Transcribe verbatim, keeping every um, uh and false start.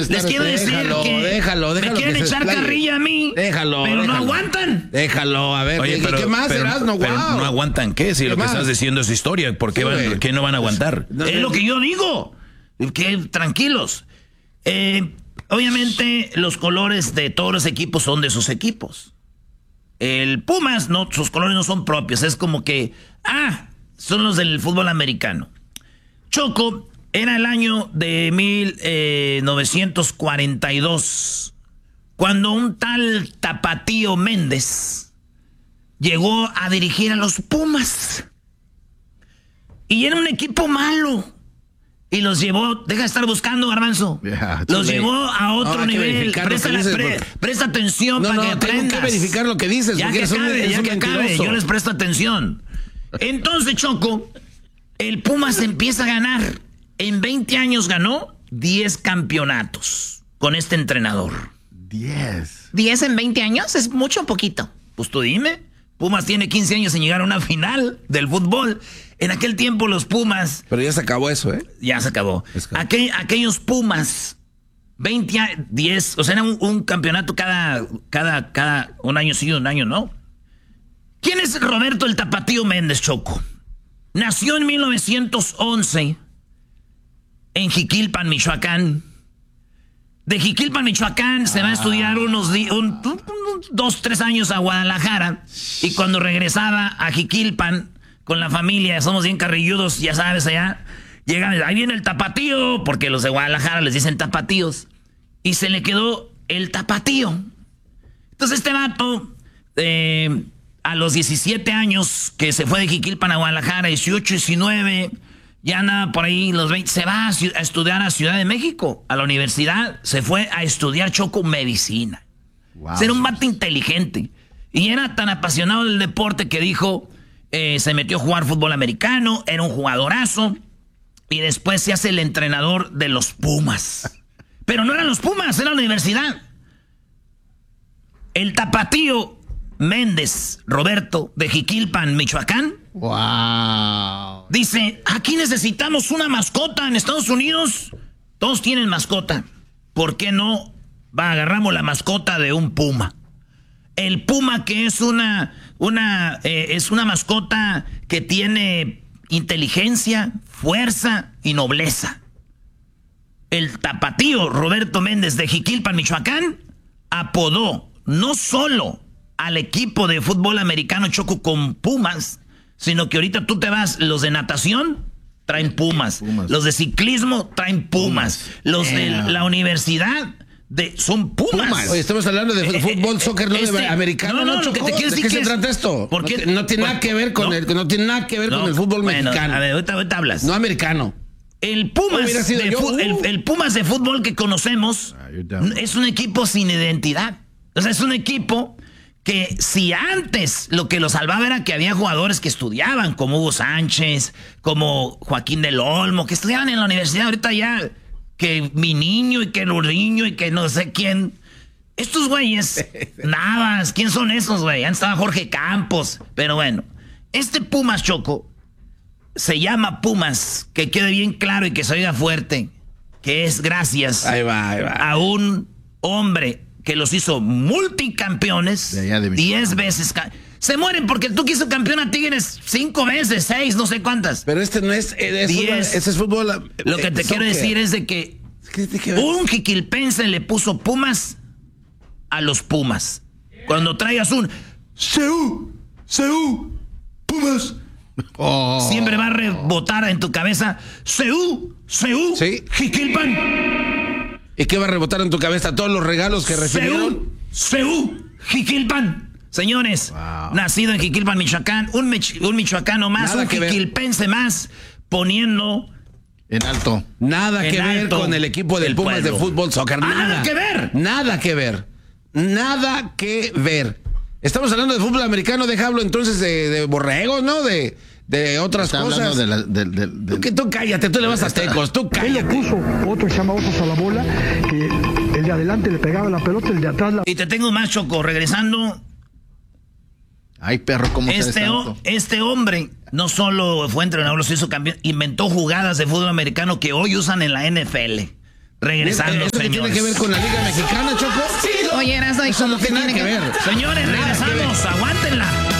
de estar... Les quiero decir déjalo, que déjalo, déjalo, me quieren que se echar explaye. carrilla a mí, Déjalo, pero déjalo. no aguantan. Déjalo, a ver, Oye, ¿qué, pero, ¿qué más pero, serás? No, pero wow. no aguantan, ¿qué? Si lo que más? estás diciendo es historia, ¿por qué, Sí, van, güey. ¿qué no van a aguantar? No, Es no, lo que yo digo. Que tranquilos. Eh, obviamente los colores de todos los equipos son de sus equipos. El Pumas, no, sus colores no son propios. Es como que, ah, son los del fútbol americano. Choco, era el año de mil novecientos cuarenta y dos, cuando un tal Tapatío Méndez llegó a dirigir a los Pumas. Y era un equipo malo. Y los llevó, deja de estar buscando, Garbanzo. Yeah, los late. llevó a otro Ahora hay que nivel. verificar lo Presta, que la- dices, pre- porque- presta atención No, para no, que tengo aprendas. que verificar lo que dices, Ya porque que eres un- acabe, eres ya un que acabe, mentiroso. yo les presto atención. Entonces, Choco, el Pumas empieza a ganar. En veinte años ganó diez campeonatos con este entrenador. diez. ¿diez en veinte años? ¿Es mucho o poquito? Pues tú dime. Pumas tiene quince años sin llegar a una final del fútbol. En aquel tiempo los Pumas... Pero ya se acabó eso, ¿eh? Ya se acabó. Es que- Aquel- aquellos Pumas, veinte, a- diez, o sea, era un, un campeonato cada, cada, cada, un año sí, un año no. ¿Quién es Roberto el Tapatío Méndez, Choco? Nació en mil novecientos once en Jiquilpan, Michoacán. De Jiquilpan, Michoacán, se va a estudiar unos di- un- un- un- dos, tres años a Guadalajara. Y cuando regresaba a Jiquilpan con la familia, somos bien carrilludos, ya sabes, allá, llegan, ahí viene el tapatío, porque los de Guadalajara les dicen tapatíos. Y se le quedó el tapatío. Entonces este vato, eh, a los diecisiete años, que se fue de Jiquilpan a Guadalajara, dieciocho, diecinueve... ya andaba por ahí los veinte, se va a, ciu- a estudiar a Ciudad de México, a la universidad, se fue a estudiar, Choco, medicina. Wow. Era un vato inteligente. Y era tan apasionado del deporte que dijo, eh, se metió a jugar fútbol americano, era un jugadorazo, y después se hace el entrenador de los Pumas. Pero no eran los Pumas, era la universidad. El Tapatío Méndez Roberto de Jiquilpan, Michoacán, Wow. dice, aquí necesitamos una mascota en Estados Unidos. Todos tienen mascota. ¿Por qué no va, agarramos la mascota de un puma? El puma, que es una, una, eh, es una mascota que tiene inteligencia, fuerza y nobleza. El Tapatío Roberto Méndez de Jiquilpan, Michoacán, apodó no solo al equipo de fútbol americano, Choco, con Pumas, sino que ahorita tú te vas, los de natación traen Pumas, Pumas. los de ciclismo traen Pumas, Pumas. los de Yeah. la universidad de, son Pumas. Pumas. Oye, estamos hablando de Eh, fútbol, eh, soccer, no este- de americano. no, no, lo Choco? que te quiero ¿De decir qué que se es- trata esto? ¿Por no, qué? te- no tiene Bueno, nada que ver con no. el, no tiene nada que ver No, con el fútbol bueno, mexicano. A ver, ahorita, ahorita hablas. No americano. El Pumas, Hubiera sido de yo, fu- uh. el, el Pumas de fútbol que conocemos Ah, you're down. es un equipo sin identidad. O sea, es un equipo que si antes lo que lo salvaba era que había jugadores que estudiaban, como Hugo Sánchez, como Joaquín del Olmo, que estudiaban en la universidad, ahorita ya que mi niño y que Luriño y que no sé quién. Estos güeyes, Navas, ¿quién son esos, güey? Antes estaba Jorge Campos. Pero bueno, este Pumas, Choco, se llama Pumas, que quede bien claro y que se oiga fuerte, que es gracias Ahí va, ahí va. a un hombre que los hizo multicampeones, De allá de Michoacán. diez veces. ca- Se mueren porque tú quiso campeón a Tigres cinco veces, seis, no sé cuántas. Pero este no es, eh, es Diez. fútbol, ese es fútbol. eh, Lo que te eh, quiero soccer. decir es de que ¿Qué tiene que ver? un jiquilpense le puso Pumas a los Pumas. Cuando traigas un Seú, Seú, Pumas, Oh. siempre va a rebotar en tu cabeza Seú, Seú, Sí. Jiquilpan, ¿Y qué va a rebotar en tu cabeza? Todos los regalos que recibieron. Seú, Seú, Jiquilpan. Señores, Wow. nacido en Jiquilpan, Michoacán, un, mich- un michoacano más, Nada un que ver. jiquilpense más, poniendo En alto. Nada En que ver alto con el equipo del el Pumas pueblo. de fútbol, soccer. Ah, Nada. nada que ver. Nada que ver. Nada que ver. Estamos hablando de fútbol americano, déjalo entonces de, de borregos, ¿no? De, de otras Está cosas. hablando de la, de, de- de- Tú, que tú cállate, tú le vas a Tecos, tú Él le cállate. puso otro llamados a la bola, que el de adelante le pegaba la pelota, el de atrás la... Y te tengo más, Choco, regresando. Ay, perro, ¿cómo sabes Este, o- tanto? este hombre no solo fue entrenador, los hizo campeón, inventó jugadas de fútbol americano que hoy usan en la N F L. Regresando, ¿Eso que tiene señores. que ver con la Liga Mexicana, Choco? Oye, Erasmo, ¿y Eso cómo no que tiene tiene nada que que ver? ver. Señores, Nada que ver. regresamos. Aguántenla.